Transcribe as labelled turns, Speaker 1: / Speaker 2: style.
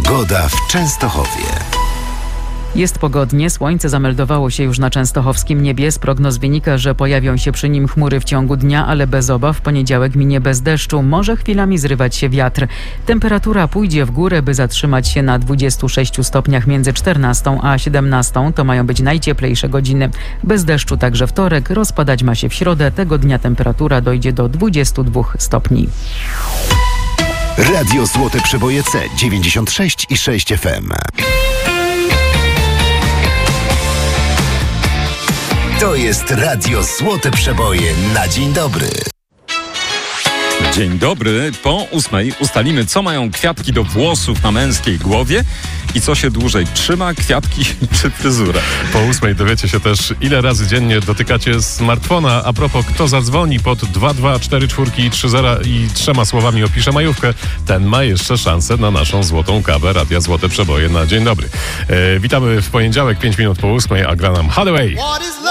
Speaker 1: Pogoda w Częstochowie.
Speaker 2: Jest pogodnie, słońce zameldowało się już na częstochowskim niebie. Z prognoz wynika, że pojawią się przy nim chmury w ciągu dnia, ale bez obaw. W poniedziałek minie bez deszczu, może chwilami zrywać się wiatr. Temperatura pójdzie w górę, by zatrzymać się na 26 stopniach między 14 a 17. To mają być najcieplejsze godziny. Bez deszczu także wtorek, rozpadać ma się w środę. Tego dnia temperatura dojdzie do 22 stopni.
Speaker 1: Radio Złote Przeboje C 96,6 FM. To jest Radio Złote Przeboje na dzień dobry.
Speaker 3: Dzień dobry. Po 8 ustalimy, co mają kwiatki do włosów na męskiej głowie i co się dłużej trzyma, kwiatki czy fryzura.
Speaker 4: Po 8 dowiecie się też, ile razy dziennie dotykacie smartfona. A propos, kto zadzwoni pod 224430 i 3 słowami opisze majówkę, ten ma jeszcze szansę na naszą złotą kawę Radia Złote Przeboje na dzień dobry. Witamy w poniedziałek, 5 minut po 8, a gra nam Hathaway.